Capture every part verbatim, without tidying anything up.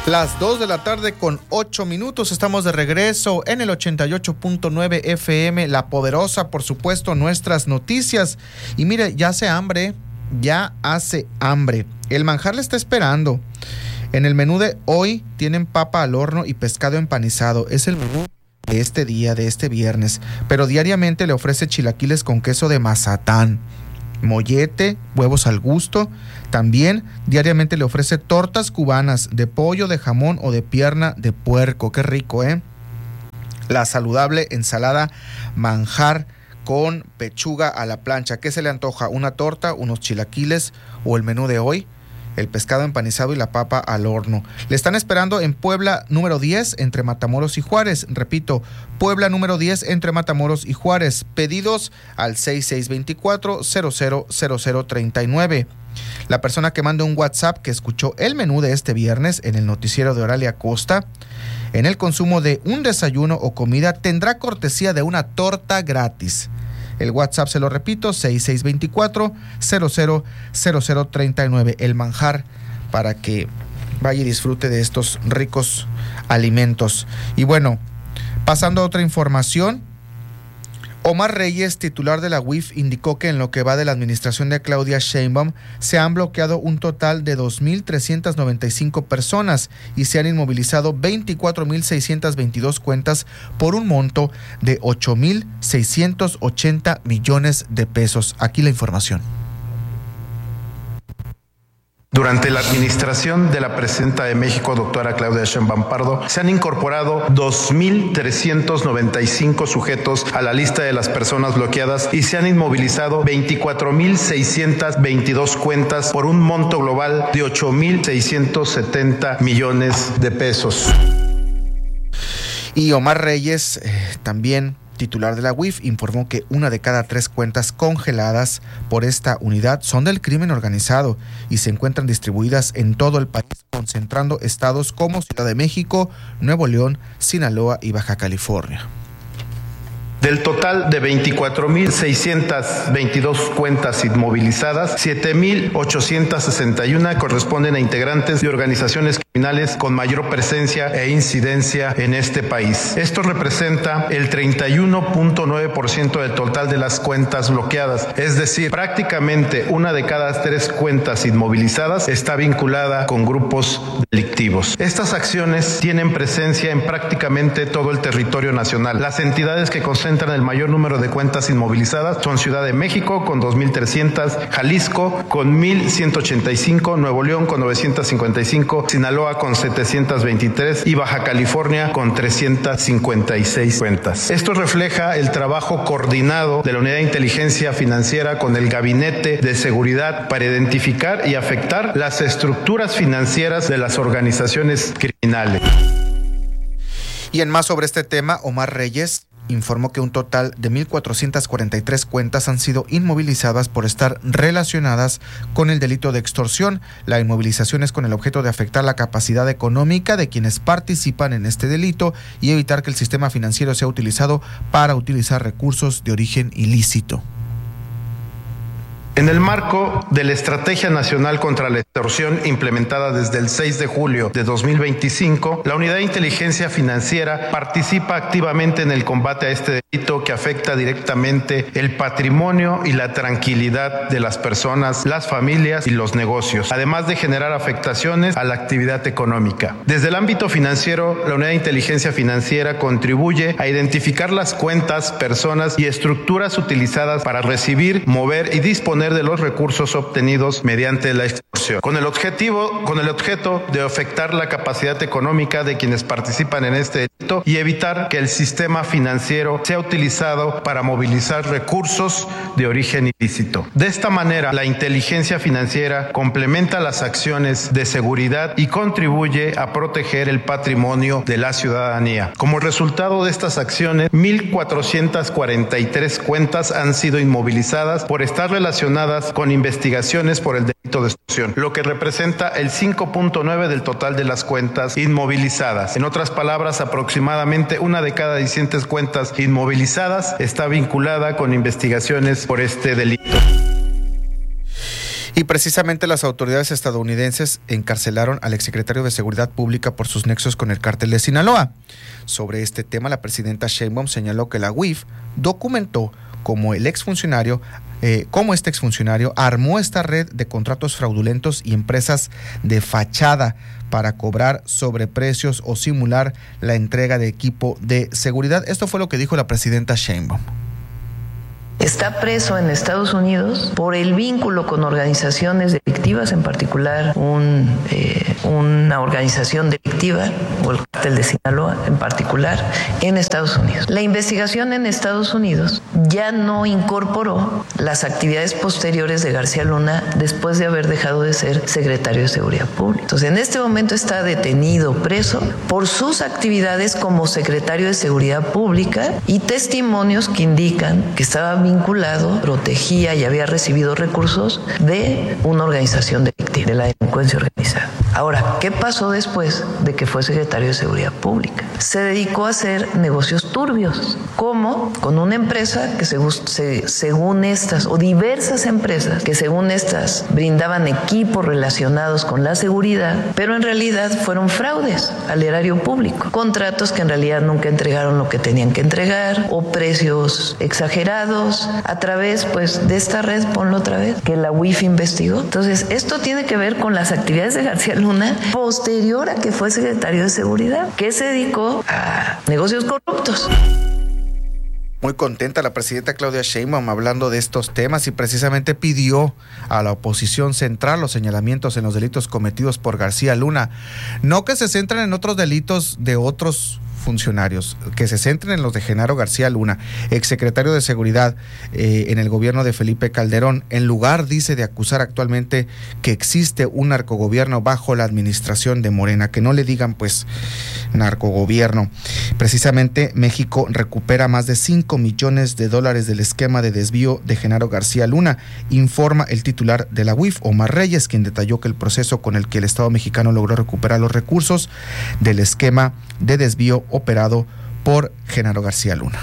Las dos de la tarde con ocho minutos, estamos de regreso en el ochenta y ocho punto nueve F M, La Poderosa, por supuesto, nuestras noticias. Y mire, ya hace hambre, ya hace hambre. El manjar le está esperando. En el menú de hoy tienen papa al horno y pescado empanizado. Es el menú de este día, de este viernes. Pero diariamente le ofrece chilaquiles con queso de Mazatán, mollete, huevos al gusto. También diariamente le ofrece tortas cubanas de pollo, de jamón o de pierna de puerco. Qué rico, ¿eh? La saludable ensalada manjar con pechuga a la plancha. ¿Qué se le antoja? ¿Una torta, unos chilaquiles o el menú de hoy? El pescado empanizado y la papa al horno. Le están esperando en Puebla número diez entre Matamoros y Juárez. Repito, Puebla número diez entre Matamoros y Juárez. Pedidos al seis seis dos cuatro, cero cero cero cero tres nueve. La persona que mande un WhatsApp que escuchó el menú de este viernes en el noticiero de Oralia Costa, en el consumo de un desayuno o comida, tendrá cortesía de una torta gratis. El WhatsApp, se lo repito, seis seis dos cuatro, cero cero cero cero tres nueve. El manjar, para que vaya y disfrute de estos ricos alimentos. Y bueno, pasando a otra información, Omar Reyes, titular de la U I F, indicó que en lo que va de la administración de Claudia Sheinbaum se han bloqueado un total de dos mil trescientas noventa y cinco personas y se han inmovilizado veinticuatro mil seiscientas veintidós cuentas por un monto de ocho mil seiscientos ochenta millones de pesos. Aquí la información. Durante la administración de la presidenta de México, doctora Claudia Sheinbaum Pardo, se han incorporado dos mil trescientos noventa y cinco sujetos a la lista de las personas bloqueadas y se han inmovilizado veinticuatro mil seiscientas veintidós cuentas por un monto global de ocho mil seiscientos setenta millones de pesos. Y Omar Reyes, eh, también titular de la U I F, informó que una de cada tres cuentas congeladas por esta unidad son del crimen organizado y se encuentran distribuidas en todo el país, concentrando estados como Ciudad de México, Nuevo León, Sinaloa y Baja California. Del total de veinticuatro mil seiscientas veintidós cuentas inmovilizadas, siete mil ochocientas sesenta y uno corresponden a integrantes de organizaciones criminales con mayor presencia e incidencia en este país. Esto representa el treinta y uno punto nueve por ciento del total de las cuentas bloqueadas, es decir, prácticamente una de cada tres cuentas inmovilizadas está vinculada con grupos delictivos. Estas acciones tienen presencia en prácticamente todo el territorio nacional. Las entidades que concentran el mayor número de cuentas inmovilizadas son Ciudad de México con dos mil trescientas, Jalisco con mil ciento ochenta y cinco, Nuevo León con novecientos cincuenta y cinco, Sinaloa con setecientos veintitrés y Baja California con trescientos cincuenta y seis cuentas. Esto refleja el trabajo coordinado de la Unidad de Inteligencia Financiera con el Gabinete de Seguridad para identificar y afectar las estructuras financieras de las organizaciones criminales. Y en más sobre este tema, Omar Reyes informó que un total de mil cuatrocientas cuarenta y tres cuentas han sido inmovilizadas por estar relacionadas con el delito de extorsión. La inmovilización es con el objeto de afectar la capacidad económica de quienes participan en este delito y evitar que el sistema financiero sea utilizado para utilizar recursos de origen ilícito. En el marco de la Estrategia Nacional contra la Extorsión implementada desde el seis de julio de dos mil veinticinco, la Unidad de Inteligencia Financiera participa activamente en el combate a este delito que afecta directamente el patrimonio y la tranquilidad de las personas, las familias y los negocios, además de generar afectaciones a la actividad económica. Desde el ámbito financiero, la Unidad de Inteligencia Financiera contribuye a identificar las cuentas, personas y estructuras utilizadas para recibir, mover y disponer de los recursos obtenidos mediante la extorsión, con el objetivo, con el objeto de afectar la capacidad económica de quienes participan en este delito y evitar que el sistema financiero sea utilizado para movilizar recursos de origen ilícito. De esta manera, la inteligencia financiera complementa las acciones de seguridad y contribuye a proteger el patrimonio de la ciudadanía. Como resultado de estas acciones, mil cuatrocientas cuarenta y tres cuentas han sido inmovilizadas por estar relacionadas con investigaciones por el delito de extorsión, lo que representa el cinco punto nueve del total de las cuentas inmovilizadas. En otras palabras, aproximadamente una de cada diecisiete cuentas inmovilizadas está vinculada con investigaciones por este delito. Y precisamente las autoridades estadounidenses encarcelaron al exsecretario de Seguridad Pública por sus nexos con el cártel de Sinaloa. Sobre este tema, la presidenta Sheinbaum señaló que la U I F documentó cómo el exfuncionario, eh, cómo este exfuncionario armó esta red de contratos fraudulentos y empresas de fachada para cobrar sobreprecios o simular la entrega de equipo de seguridad. Esto fue lo que dijo la presidenta Sheinbaum. Está preso en Estados Unidos por el vínculo con organizaciones delictivas, en particular un, eh, una organización delictiva, o el cártel de Sinaloa en particular, en Estados Unidos. La investigación en Estados Unidos ya no incorporó las actividades posteriores de García Luna después de haber dejado de ser secretario de Seguridad Pública. Entonces, en este momento está detenido, preso, por sus actividades como secretario de Seguridad Pública y testimonios que indican que estaba vinculado, protegía y había recibido recursos de una organización delictiva, de la delincuencia organizada. Ahora, ¿qué pasó después de que fue secretario de Seguridad Pública? Se dedicó a hacer negocios turbios, como con una empresa que según, se, según estas, o diversas empresas que según estas brindaban equipos relacionados con la seguridad, pero en realidad fueron fraudes al erario público. Contratos que en realidad nunca entregaron lo que tenían que entregar, o precios exagerados, a través pues de esta red, ponlo otra vez, que la U I F investigó. Entonces, esto tiene que ver con las actividades de García Luna posterior a que fue secretario de Seguridad, que se dedicó a negocios corruptos. Muy contenta la presidenta Claudia Sheinbaum hablando de estos temas y precisamente pidió a la oposición centrar los señalamientos en los delitos cometidos por García Luna. No que se centren en otros delitos de otros funcionarios, que se centren en los de Genaro García Luna, exsecretario de Seguridad eh, en el gobierno de Felipe Calderón, en lugar, dice, de acusar actualmente que existe un narcogobierno bajo la administración de Morena, que no le digan pues narcogobierno. Precisamente México recupera más de cinco millones de dólares del esquema de desvío de Genaro García Luna, informa el titular de la U I F, Omar Reyes, quien detalló que el proceso con el que el Estado mexicano logró recuperar los recursos del esquema de desvío operado por Genaro García Luna.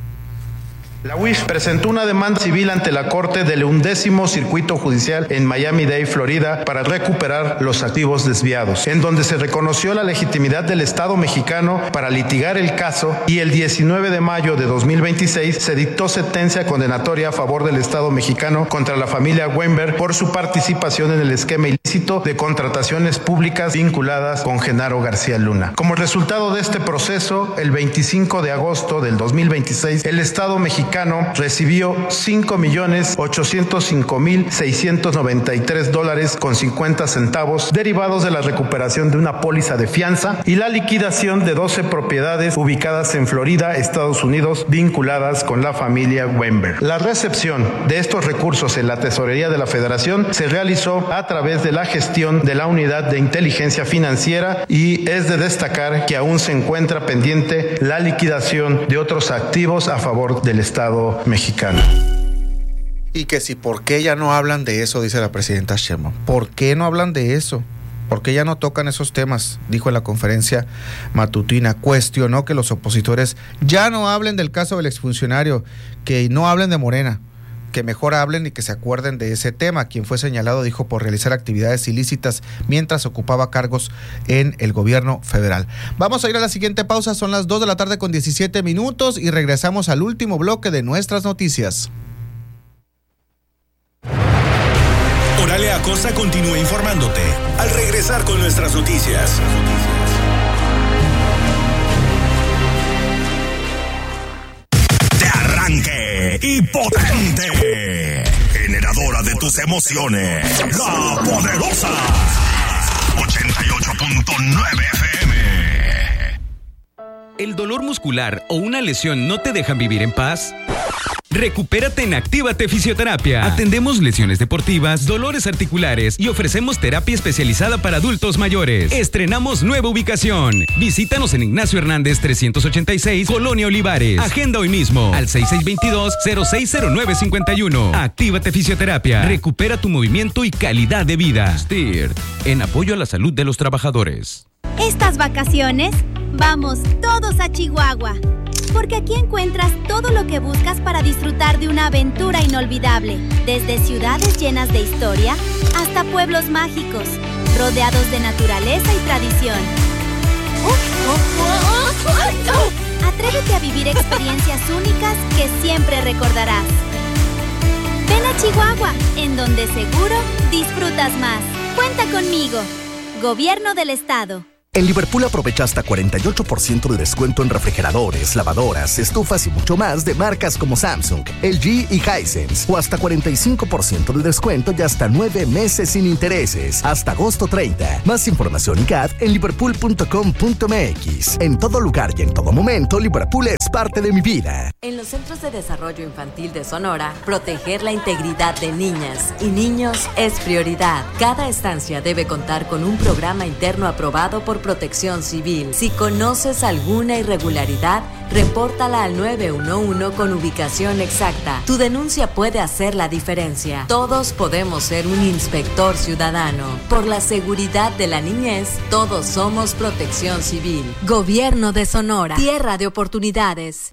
La U I F presentó una demanda civil ante la Corte del undécimo Circuito Judicial en Miami-Dade, Florida, para recuperar los activos desviados, en donde se reconoció la legitimidad del Estado mexicano para litigar el caso, y el diecinueve de mayo de dos mil veintiséis se dictó sentencia condenatoria a favor del Estado mexicano contra la familia Weinberg por su participación en el esquema ilícito de contrataciones públicas vinculadas con Genaro García Luna. Como resultado de este proceso, el veinticinco de agosto del dos mil veintiséis, el Estado mexicano recibió cinco millones ochocientos cinco mil seiscientos noventa y tres dólares con cincuenta centavos derivados de la recuperación de una póliza de fianza y la liquidación de doce propiedades ubicadas en Florida, Estados Unidos, vinculadas con la familia Weinberg. La recepción de estos recursos en la Tesorería de la Federación se realizó a través de la gestión de la Unidad de Inteligencia Financiera, y es de destacar que aún se encuentra pendiente la liquidación de otros activos a favor del Estado mexicano. Y que si, ¿por qué ya no hablan de eso? Dice la presidenta Sheinbaum. ¿Por qué no hablan de eso? ¿Por qué ya no tocan esos temas? Dijo en la conferencia matutina. Cuestionó que los opositores ya no hablen del caso del exfuncionario, que no hablen de Morena, que mejor hablen y que se acuerden de ese tema, quien fue señalado, dijo, por realizar actividades ilícitas mientras ocupaba cargos en el gobierno federal. Vamos a ir a la siguiente pausa, son las dos de la tarde con diecisiete minutos y regresamos al último bloque de nuestras noticias. Oralia Acosta continúa informándote al regresar con nuestras noticias. Y potente, generadora de tus emociones, la poderosa ochenta y ocho punto nueve F M. ¿El dolor muscular o una lesión no te dejan vivir en paz? Recupérate en Actívate Fisioterapia. Atendemos lesiones deportivas, dolores articulares y ofrecemos terapia especializada para adultos mayores. Estrenamos nueva ubicación. Visítanos en Ignacio Hernández trescientos ochenta y seis, Colonia Olivares. Agenda hoy mismo al seis seis dos dos, cero seis cero nueve cinco uno. Actívate Fisioterapia. Recupera tu movimiento y calidad de vida. S T I R T, en apoyo a la salud de los trabajadores. Estas vacaciones, vamos todos a Chihuahua. Porque aquí encuentras todo lo que buscas para disfrutar de una aventura inolvidable. Desde ciudades llenas de historia hasta pueblos mágicos, rodeados de naturaleza y tradición. Atrévete a vivir experiencias únicas que siempre recordarás. Ven a Chihuahua, en donde seguro disfrutas más. Cuenta conmigo. Gobierno del Estado. En Liverpool aprovecha hasta cuarenta y ocho por ciento de descuento en refrigeradores, lavadoras, estufas y mucho más de marcas como Samsung, L G y Hisense. O hasta cuarenta y cinco por ciento de descuento y hasta nueve meses sin intereses. Hasta agosto treinta. Más información y C A D en liverpool punto com punto m x. En todo lugar y en todo momento, Liverpool es parte de mi vida. En los Centros de Desarrollo Infantil de Sonora, proteger la integridad de niñas y niños es prioridad. Cada estancia debe contar con un programa interno aprobado por Protección Civil. Si conoces alguna irregularidad, repórtala al nueve uno uno con ubicación exacta. Tu denuncia puede hacer la diferencia. Todos podemos ser un inspector ciudadano. Por la seguridad de la niñez, todos somos Protección Civil. Gobierno de Sonora. Tierra de oportunidades.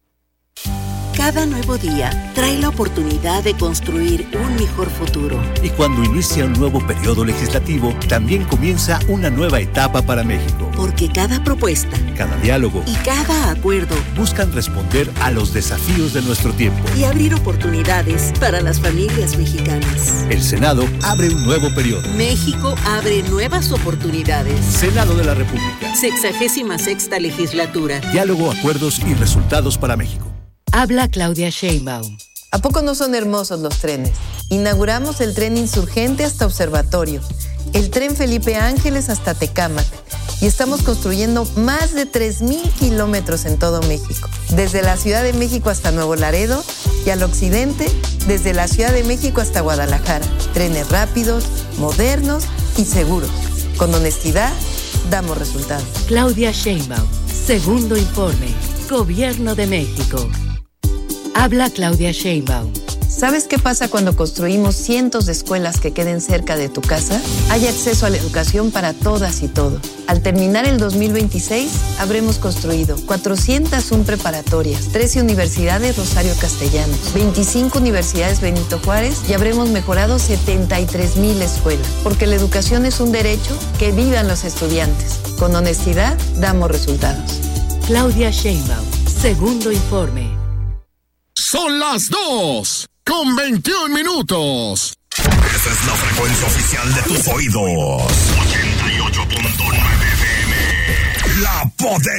Cada nuevo día trae la oportunidad de construir un mejor futuro. Y cuando inicia un nuevo periodo legislativo, también comienza una nueva etapa para México. Porque cada propuesta, cada diálogo y cada acuerdo buscan responder a los desafíos de nuestro tiempo y abrir oportunidades para las familias mexicanas. El Senado abre un nuevo periodo. México abre nuevas oportunidades. Senado de la República. Sexagésima sexta legislatura. Diálogo, acuerdos y resultados para México. Habla Claudia Sheinbaum. ¿A poco no son hermosos los trenes? Inauguramos el tren Insurgente hasta Observatorio, el tren Felipe Ángeles hasta Tecámac y estamos construyendo más de tres mil kilómetros en todo México. Desde la Ciudad de México hasta Nuevo Laredo y al occidente, desde la Ciudad de México hasta Guadalajara. Trenes rápidos, modernos y seguros. Con honestidad, damos resultados. Claudia Sheinbaum. Segundo informe. Gobierno de México. Habla Claudia Sheinbaum. ¿Sabes qué pasa cuando construimos cientos de escuelas que queden cerca de tu casa? Hay acceso a la educación para todas y todos. Al terminar el dos mil veintiséis, habremos construido cuatrocientas una preparatorias, trece universidades Rosario Castellanos, veinticinco universidades Benito Juárez y habremos mejorado setenta y tres mil escuelas. Porque la educación es un derecho, que vivan los estudiantes. Con honestidad, damos resultados. Claudia Sheinbaum. Segundo informe. Son las dos con veintiún minutos. Esa es la frecuencia oficial de tus oídos. ochenta y ocho punto nueve F M. La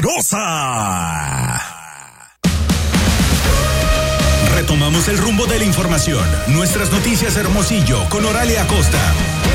Poderosa. Retomamos el rumbo de la información. Nuestras noticias Hermosillo con Oralia Acosta.